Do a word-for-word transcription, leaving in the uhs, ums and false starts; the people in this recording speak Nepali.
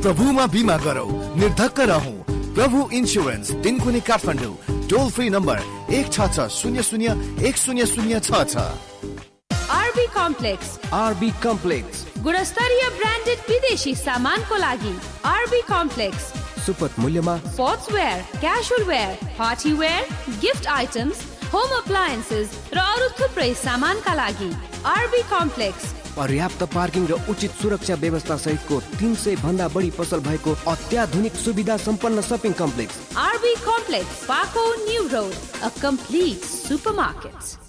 प्रभुमा बिमा गरौ, निर्धक्क रहौं। प्रभु इन्स्योरेन्स, दिनकुनी काठमाडौँ। टोल फ्री नम्बर एक छ छ शून्य शून्य एक शून्य शून्य छ छ। आरबी कम्प्लेक्स आरबी कम्प्लेक्स गुणस्तरीय ब्रान्डेड विदेशी सामानको लागि आरबी कम्प्लेक्स सुपथ मूल्यमा sportswear, casual where, party wear, gift items, home appliances र अरू थुप्रै सामानका लागि आरबी कम्प्लेक्स। पर्याप्त पार्किङ र उचित सुरक्षा व्यवस्था सहितको तीन सय भन्दा बढी पसल भएको अत्याधुनिक सुविधा सम्पन्न सपिङ कम्प्लेक्स आरबी कम्प्लेक्स, पाको new road, a complete supermarket.